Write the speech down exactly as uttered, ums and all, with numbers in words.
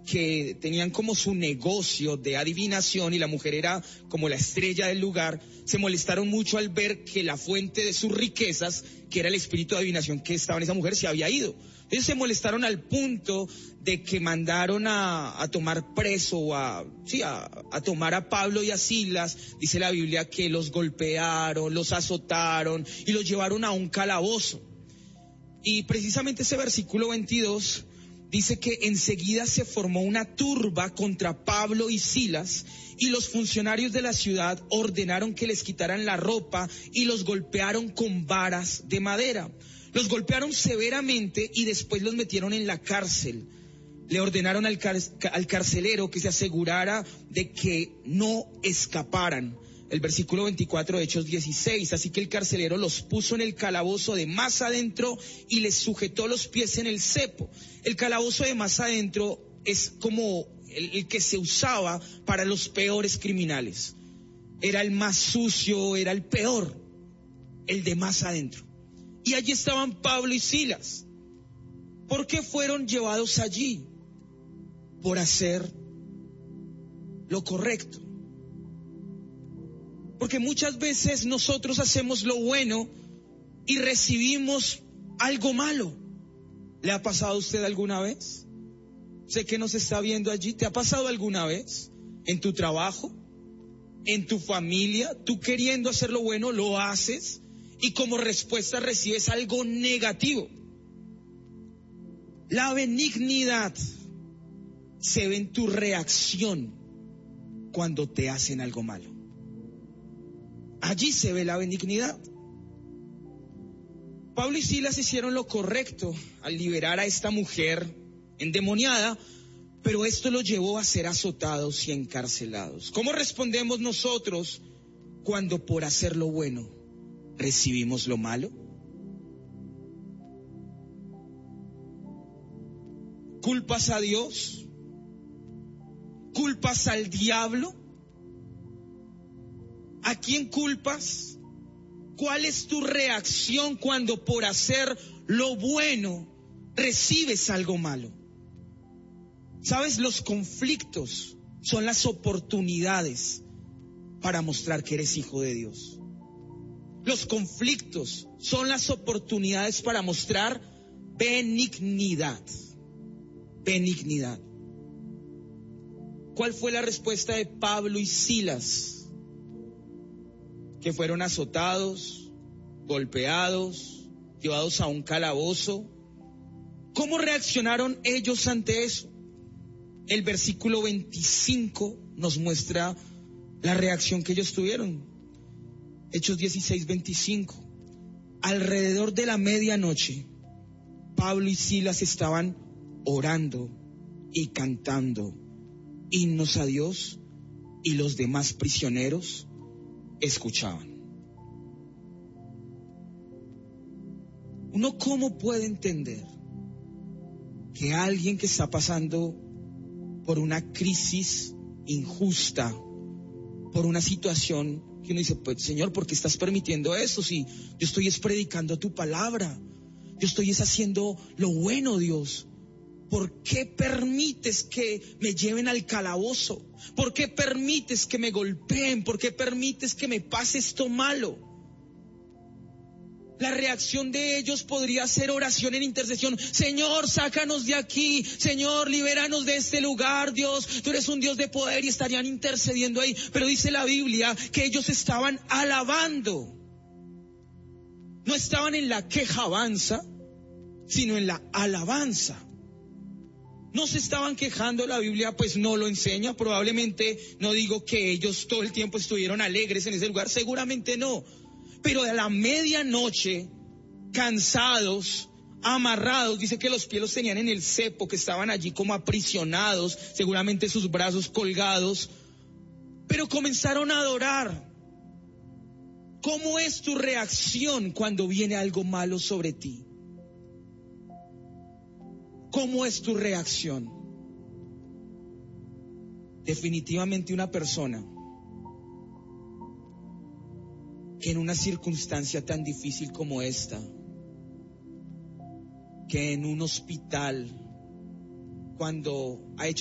que tenían como su negocio de adivinación y la mujer era como la estrella del lugar, se molestaron mucho al ver que la fuente de sus riquezas, que era el espíritu de adivinación que estaba en esa mujer, se había ido. Entonces se molestaron al punto de que mandaron a, a tomar preso, a, sí, a, a tomar a Pablo y a Silas. Dice la Biblia que los golpearon, los azotaron y los llevaron a un calabozo. Y precisamente ese versículo veintidós dice que enseguida se formó una turba contra Pablo y Silas, y los funcionarios de la ciudad ordenaron que les quitaran la ropa y los golpearon con varas de madera. Los golpearon severamente y después los metieron en la cárcel. Le ordenaron al, car- al carcelero que se asegurara de que no escaparan. El versículo veinticuatro de Hechos dieciséis, así que el carcelero los puso en el calabozo de más adentro y les sujetó los pies en el cepo. El calabozo de más adentro es como el, el que se usaba para los peores criminales. Era el más sucio, era el peor, el de más adentro. Y allí estaban Pablo y Silas. ¿Por qué fueron llevados allí? Por hacer lo correcto. Porque muchas veces nosotros hacemos lo bueno y recibimos algo malo. ¿Le ha pasado a usted alguna vez? Sé que nos está viendo allí. ¿Te ha pasado alguna vez? ¿En tu trabajo? ¿En tu familia? Tú queriendo hacer lo bueno, lo haces y como respuesta recibes algo negativo. La benignidad se ve en tu reacción cuando te hacen algo malo. Allí se ve la benignidad. Pablo y Silas hicieron lo correcto al liberar a esta mujer endemoniada, pero esto los llevó a ser azotados y encarcelados. ¿Cómo respondemos nosotros cuando por hacer lo bueno recibimos lo malo? ¿Culpas a Dios? ¿Culpas al diablo? ¿A quién culpas? ¿Cuál es tu reacción cuando por hacer lo bueno recibes algo malo? ¿Sabes? Los conflictos son las oportunidades para mostrar que eres hijo de Dios. Los conflictos son las oportunidades para mostrar benignidad. Benignidad. ¿Cuál fue la respuesta de Pablo y Silas? Que fueron azotados, golpeados, llevados a un calabozo. ¿Cómo reaccionaron ellos ante eso? El versículo veinticinco nos muestra la reacción que ellos tuvieron. Hechos dieciséis, veinticinco. Alrededor de la medianoche, Pablo y Silas estaban orando y cantando himnos a Dios, y los demás prisioneros escuchaban. ¿Uno cómo puede entender que alguien que está pasando por una crisis injusta, por una situación que uno dice, pues Señor, ¿por qué estás permitiendo esto? Si yo estoy es predicando tu palabra, yo estoy es haciendo lo bueno, Dios. ¿Por qué permites que me lleven al calabozo? ¿Por qué permites que me golpeen? ¿Por qué permites que me pase esto malo? La reacción de ellos podría ser oración en intercesión. Señor, sácanos de aquí. Señor, libéranos de este lugar. Dios, tú eres un Dios de poder, y estarían intercediendo ahí. Pero dice la Biblia que ellos estaban alabando. No estaban en la quejabanza, sino en la alabanza. No se estaban quejando, la Biblia pues no lo enseña, probablemente no digo que ellos todo el tiempo estuvieron alegres en ese lugar, seguramente no, pero a la medianoche, cansados, amarrados, dice que los pies los tenían en el cepo, que estaban allí como aprisionados, seguramente sus brazos colgados, pero comenzaron a adorar. ¿Cómo es tu reacción cuando viene algo malo sobre ti? ¿Cómo es tu reacción? Definitivamente una persona que en una circunstancia tan difícil como esta, que en un hospital, cuando ha hecho